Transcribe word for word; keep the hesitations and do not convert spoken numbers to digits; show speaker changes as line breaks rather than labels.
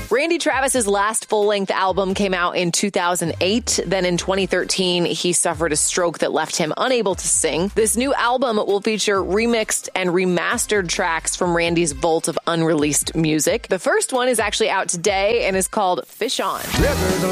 Randy Travis's last full-length album came out in two thousand eight. Then in twenty thirteen, he suffered a stroke that left him unable to sing. This new album will feature remixed and remastered tracks from Randy's vault of unreleased music. The first one is actually out today and is called Fish On.